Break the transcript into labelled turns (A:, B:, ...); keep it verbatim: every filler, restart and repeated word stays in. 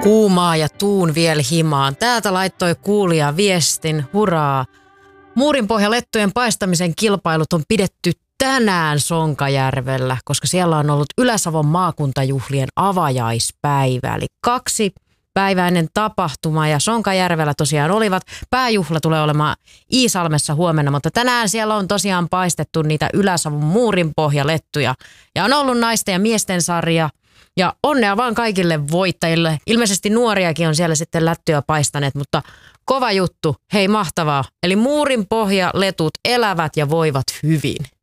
A: Kuumaa ja tuun vielä himaan. Täältä laittoi kuulija viestin, hurraa. Muurinpohjalettujen paistamisen kilpailut on pidetty tänään Sonkajärvellä, koska siellä on ollut Ylä-Savon maakuntajuhlien avajaispäivä. Eli kaksi päiväinen tapahtuma ja Sonkajärvellä tosiaan olivat. Pääjuhla tulee olemaan Iisalmessa huomenna, mutta tänään siellä on tosiaan paistettu niitä Ylä-Savon muurinpohjalettuja. Ja on ollut naisten ja miesten sarja. Ja onnea vaan kaikille voittajille. Ilmeisesti nuoriakin on siellä sitten lättyjä paistaneet, mutta kova juttu. Hei, mahtavaa. Eli muurinpohjaletut elävät ja voivat hyvin.